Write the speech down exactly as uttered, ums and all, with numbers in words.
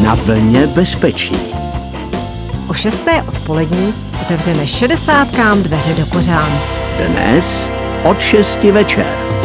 na vlně bezpečí. O šesté odpolední otevřeme šedesátkám dveře do kořán. Dnes od šesti večer.